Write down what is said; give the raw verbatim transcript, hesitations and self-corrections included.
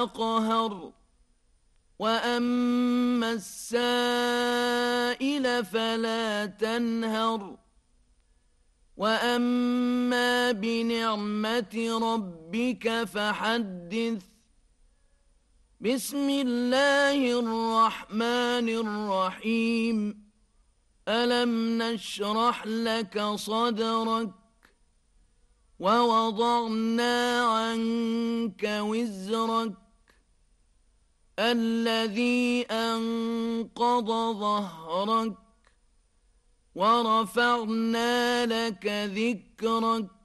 قهر وأما السائل فلا تنهر وأما بنعمة ربك فحدث بسم الله الرحمن الرحيم ألم نشرح لك صدرك ووضعنا عنك وزرك الذي أنقض ظهرك ورفعنا لك ذكرك